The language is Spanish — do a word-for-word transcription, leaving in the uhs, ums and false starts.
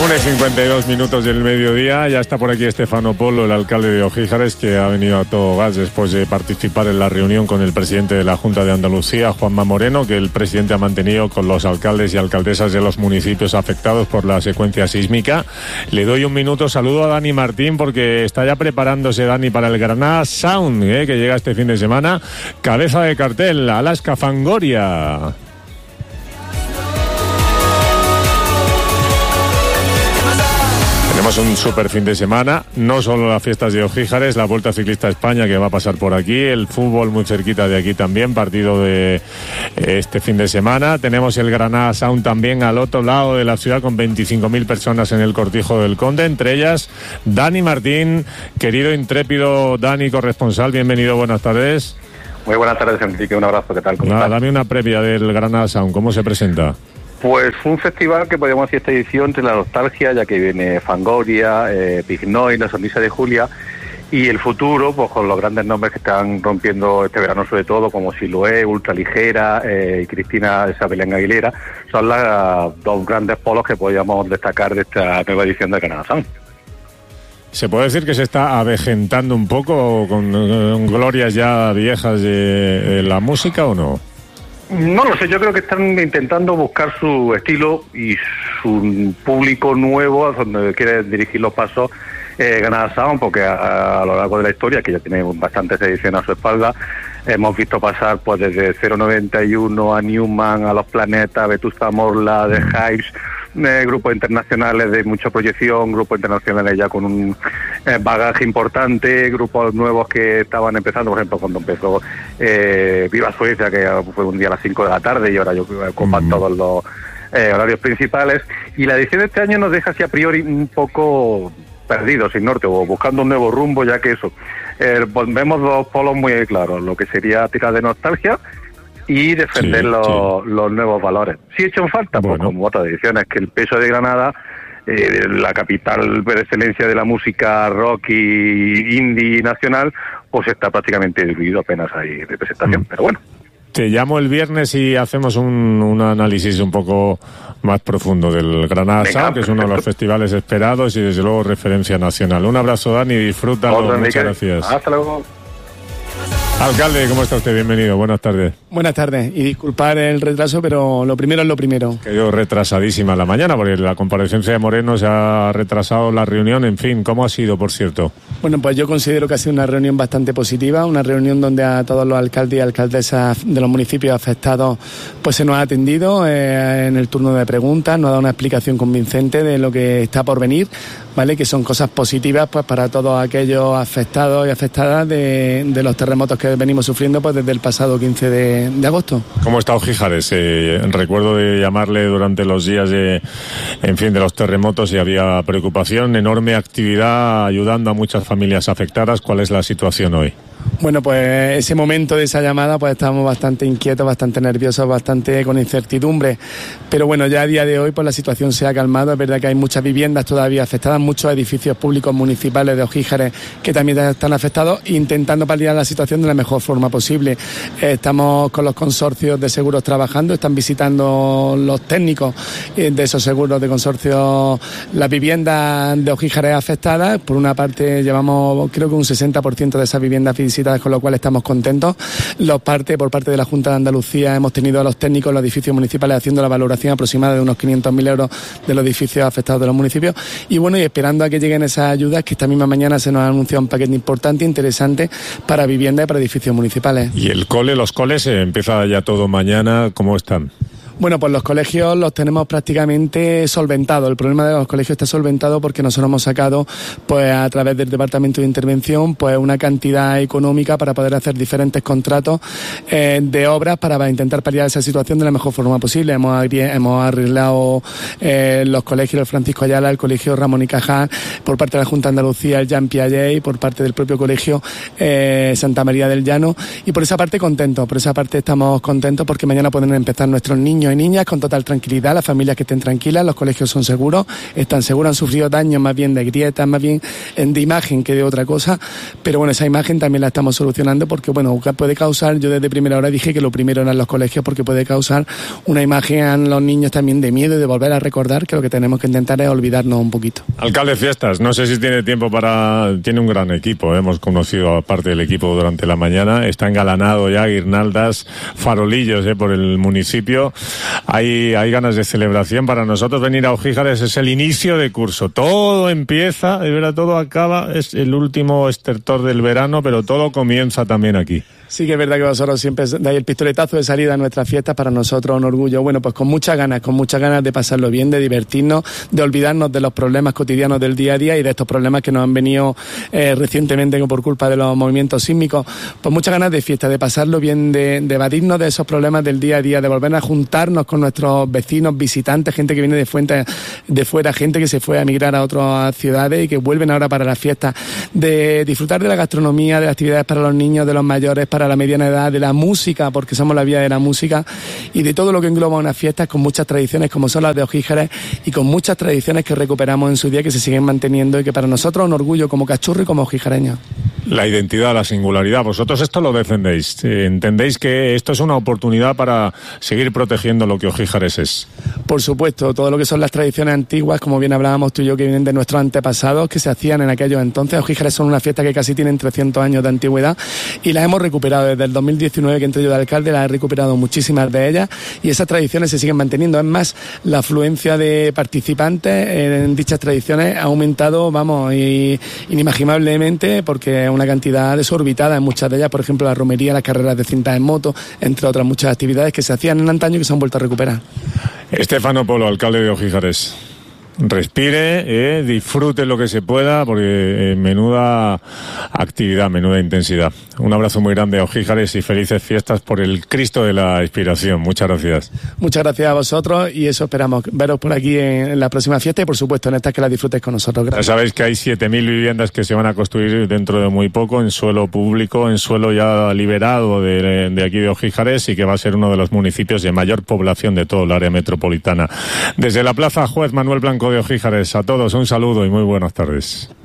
una y cincuenta y dos minutos del mediodía, ya está por aquí Estefano Polo, el alcalde de Ojíjares, que ha venido a todo gas después de participar en la reunión con el presidente de la Junta de Andalucía, Juanma Moreno, que el presidente ha mantenido con los alcaldes y alcaldesas de los municipios afectados por la secuencia sísmica. Le doy un minuto, saludo a Dani Martín, porque está ya preparándose Dani para el Granada Sound, eh, que llega este fin de semana. Cabeza de cartel, Alaska Fangoria. Tenemos un super fin de semana, no solo las fiestas de Ojíjares, la Vuelta Ciclista a España que va a pasar por aquí, el fútbol muy cerquita de aquí también, partido de este fin de semana. Tenemos el Granada Sound también al otro lado de la ciudad con veinticinco mil personas en el Cortijo del Conde, entre ellas Dani Martín, querido intrépido Dani, corresponsal, bienvenido, buenas tardes. Muy buenas tardes, Enrique, un abrazo, ¿qué tal? ¿Cómo Nada, estás? dame una previa del Granada Sound, ¿cómo se presenta? Pues un festival que podríamos decir esta edición entre la nostalgia, ya que viene Fangoria, eh, Big Noise, La Sonrisa de Julia, y el futuro, pues con los grandes nombres que están rompiendo este verano, sobre todo, como Siloé, Ultraligera eh, y Cristina Isabel Aguilera, son las dos grandes polos que podríamos destacar de esta nueva edición de Granada Sound. ¿Se puede decir que se está avejentando un poco con, con glorias ya viejas de, de la música o no? No lo sé, yo creo que están intentando buscar su estilo y su público nuevo, a donde quiere dirigir los pasos eh, Granada Sound, porque a, a lo largo de la historia, que ya tiene bastantes ediciones a su espalda, hemos visto pasar pues desde cero noventa y uno a Newman, a Los Planetas, Vetusta Morla, The Hives, eh, grupos internacionales de mucha proyección, grupos internacionales ya con un eh, bagaje importante, grupos nuevos que estaban empezando, por ejemplo, cuando empezó eh, Viva Suecia, que fue un día a las cinco de la tarde y ahora yo ocupan mm. todos los eh, horarios principales, y la edición de este año nos deja así a priori un poco perdidos, sin norte, o buscando un nuevo rumbo, ya que eso, eh, vemos dos polos muy claros, lo que sería tirar de nostalgia y defender sí, los, sí. los nuevos valores. Sí he hecho en falta, bueno. pues como otras ediciones, que el peso de Granada, eh, la capital de excelencia de la música rock y indie nacional, pues está prácticamente diluido, apenas hay representación, mm. pero bueno. Te llamo el viernes y hacemos un, un análisis un poco más profundo del Granada Sound, que es uno de los festivales esperados y desde luego referencia nacional. Un abrazo, Dani, disfrútalo, muchas Enrique. Gracias. Hasta luego. Alcalde, ¿cómo está usted? Bienvenido, buenas tardes. Buenas tardes, y disculpar el retraso, pero lo primero es lo primero. Quedó retrasadísima la mañana, porque la comparecencia de Moreno se ha retrasado la reunión, en fin, ¿cómo ha sido, por cierto? Bueno, pues yo considero que ha sido una reunión bastante positiva, una reunión donde a todos los alcaldes y alcaldesas de los municipios afectados pues se nos ha atendido eh, en el turno de preguntas, nos ha dado una explicación convincente de lo que está por venir, ¿vale? Que son cosas positivas pues para todos aquellos afectados y afectadas de, de los terremotos que venimos sufriendo pues desde el pasado quince de, de agosto. ¿Cómo está Ojíjares? Eh, recuerdo de llamarle durante los días de, en fin, de los terremotos y había preocupación, enorme actividad ayudando a muchas familias afectadas. ¿Cuál es la situación hoy? Bueno, pues ese momento de esa llamada pues estábamos bastante inquietos, bastante nerviosos, bastante con incertidumbre, pero bueno, ya a día de hoy pues la situación se ha calmado. Es verdad que hay muchas viviendas todavía afectadas, muchos edificios públicos municipales de Ojíjares que también están afectados, intentando paliar la situación de la mejor forma posible. Eh, estamos con los consorcios de seguros trabajando, están visitando los técnicos de esos seguros de consorcios las viviendas de Ojíjares afectadas. Por una parte llevamos creo que un sesenta por ciento de esas viviendas visitadas, con lo cual estamos contentos. Los parte, por parte de la Junta de Andalucía hemos tenido a los técnicos en los edificios municipales haciendo la valoración aproximada de unos quinientos mil euros de los edificios afectados de los municipios, y bueno, y esperando a que lleguen esas ayudas, que esta misma mañana se nos ha anunciado un paquete importante e interesante para vivienda y para edificios municipales. ¿Y el cole, los coles, eh, empieza ya todo mañana? ¿Cómo están? Bueno, pues los colegios los tenemos prácticamente solventados. El problema de los colegios está solventado porque nosotros hemos sacado, pues a través del Departamento de Intervención, pues una cantidad económica para poder hacer diferentes contratos eh, de obras para intentar paliar esa situación de la mejor forma posible. Hemos, hemos arreglado eh, los colegios, el Francisco Ayala, el Colegio Ramón y Cajal, por parte de la Junta de Andalucía, el Jean Piaget, por parte del propio colegio eh, Santa María del Llano, y por esa parte contentos, por esa parte estamos contentos porque mañana pueden empezar nuestros niños niños y niñas con total tranquilidad, las familias que estén tranquilas, los colegios son seguros, están seguros, han sufrido daños más bien de grietas, más bien de imagen que de otra cosa, pero bueno, esa imagen también la estamos solucionando porque bueno, puede causar, yo desde primera hora dije que lo primero eran los colegios porque puede causar una imagen a los niños también de miedo y de volver a recordar que lo que tenemos que intentar es olvidarnos un poquito. Alcalde Fiestas, no sé si tiene tiempo para... Tiene un gran equipo, ¿eh? Hemos conocido a parte del equipo durante la mañana, está engalanado ya, guirnaldas, farolillos ¿eh? por el municipio, hay, hay ganas de celebración. Para nosotros venir a Ojíjares es el inicio de curso, todo empieza, de verdad todo acaba, es el último estertor del verano, pero todo comienza también aquí. Sí que es verdad que vosotros siempre dais el pistoletazo de salida a nuestras fiestas, para nosotros un orgullo. Bueno, pues con muchas ganas, con muchas ganas de pasarlo bien, de divertirnos, de olvidarnos de los problemas cotidianos del día a día y de estos problemas que nos han venido eh, recientemente por culpa de los movimientos sísmicos. Pues muchas ganas de fiesta, de pasarlo bien, de, de evadirnos de esos problemas del día a día, de volver a juntarnos con nuestros vecinos, visitantes, gente que viene de fuente, de fuera, gente que se fue a emigrar a otras ciudades y que vuelven ahora para las fiestas, de disfrutar de la gastronomía, de las actividades para los niños, de los mayores, para la mediana edad, de la música, porque somos la vía de la música, y de todo lo que engloba unas fiestas con muchas tradiciones como son las de Ojíjares y con muchas tradiciones que recuperamos en su día, que se siguen manteniendo y que para nosotros es un orgullo como cachurro y como ojijareños. La identidad, la singularidad, vosotros esto lo defendéis, entendéis que esto es una oportunidad para seguir protegiendo lo que Ojíjares es. Por supuesto, todo lo que son las tradiciones antiguas, como bien hablábamos tú y yo, que vienen de nuestros antepasados, que se hacían en aquellos entonces. Ojíjares son una fiesta que casi tienen trescientos años de antigüedad y las hemos recuperado desde el dos mil diecinueve que entré yo de alcalde, las he recuperado muchísimas de ellas y esas tradiciones se siguen manteniendo. Es más, la afluencia de participantes en dichas tradiciones ha aumentado, vamos, inimaginablemente, porque es una cantidad desorbitada en muchas de ellas, por ejemplo la romería, las carreras de cintas en moto, entre otras muchas actividades que se hacían en antaño y que se han vuelto a recuperar. Estefano Polo, alcalde de Ojíjares. Respire, eh, disfrute lo que se pueda, porque eh, menuda actividad, menuda intensidad. Un abrazo muy grande a Ojíjares y felices fiestas por el Cristo de la Inspiración. Muchas gracias. Muchas gracias a vosotros y eso esperamos, veros por aquí en, en la próxima fiesta y por supuesto en estas que las disfrutéis con nosotros. Gracias. Ya sabéis que hay siete mil viviendas que se van a construir dentro de muy poco en suelo público, en suelo ya liberado de, de aquí de Ojíjares, y que va a ser uno de los municipios de mayor población de todo el área metropolitana. Desde la Plaza Juez Manuel Blanco de Ojíjares, a todos un saludo y muy buenas tardes.